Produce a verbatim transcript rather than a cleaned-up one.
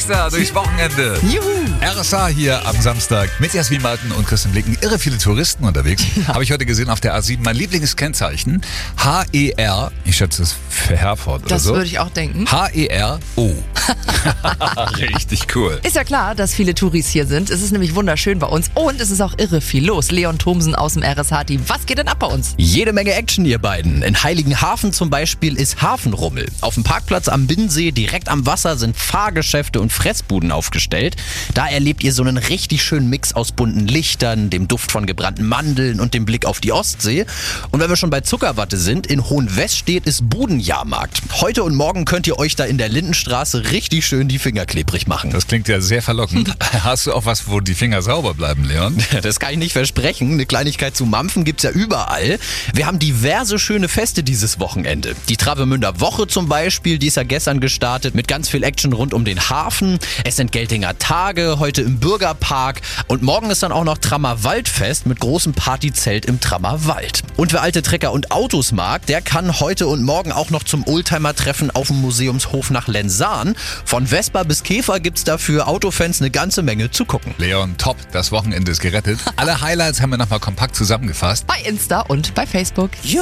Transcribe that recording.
Silvester durchs Wochenende. Juhu. R S A hier am Samstag mit Jasmin Martin und Christian Blicken. Irre viele Touristen unterwegs. Ja. Habe ich heute gesehen auf der A sieben. Mein Lieblingskennzeichen. H E R. Ich schätze es für Herford oder Das so. würde ich auch denken. H E R O. Richtig cool. Ist ja klar, dass viele Touris hier sind. Es ist nämlich wunderschön bei uns und es ist auch irre viel los. Leon Thomsen aus dem R S H-Team. Was geht denn ab bei uns? Jede Menge Action, ihr beiden. In Heiligenhafen zum Beispiel ist Hafenrummel. Auf dem Parkplatz am Binnensee, direkt am Wasser, sind Fahrgeschäfte und Fressbuden aufgestellt. Da erlebt ihr so einen richtig schönen Mix aus bunten Lichtern, dem Duft von gebrannten Mandeln und dem Blick auf die Ostsee. Und wenn wir schon bei Zuckerwatte sind, in Hohenwestedt ist Budenjahrmarkt. Heute und morgen könnt ihr euch da in der Lindenstraße richtig schön die Finger klebrig machen. Das klingt ja sehr verlockend. Hast du auch was, wo die Finger sauber bleiben, Leon? Das kann ich nicht versprechen. Eine Kleinigkeit zu mampfen gibt's ja überall. Wir haben diverse schöne Feste dieses Wochenende. Die Travemünder Woche zum Beispiel, die ist ja gestern gestartet mit ganz viel Action rund um den Hafen. Es sind Geltinger Tage, heute im Bürgerpark. Und morgen ist dann auch noch Trammer Waldfest mit großem Partyzelt im Trammer Wald. Und wer alte Trecker und Autos mag, der kann heute und morgen auch noch zum Oldtimer-Treffen auf dem Museumshof nach Lensahn. Von Vespa bis Käfer gibt's da für Autofans eine ganze Menge zu gucken. Leon, top, das Wochenende ist gerettet. Alle Highlights haben wir nochmal kompakt zusammengefasst. Bei Insta und bei Facebook.